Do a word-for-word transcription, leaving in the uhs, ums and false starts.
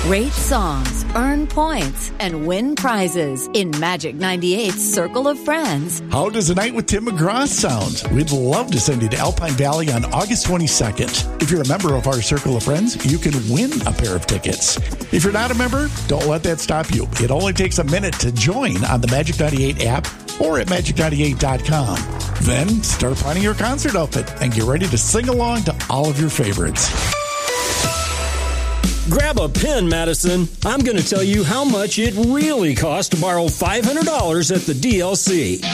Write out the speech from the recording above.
Rate songs, earn points, and win prizes in Magic ninety-eight's Circle of Friends. How does a night with Tim McGraw sound? We'd love to send you to Alpine Valley on August twenty-second. If you're a member of our Circle of Friends, you can win a pair of tickets. If you're not a member, don't let that stop you. It only takes a minute to join on the Magic ninety-eight app or at magic ninety-eight dot com. Then start planning your concert outfit and get ready to sing along to all of your favorites. Grab a pen, Madison. I'm going to tell you how much it really costs to borrow five hundred dollars at the D L C.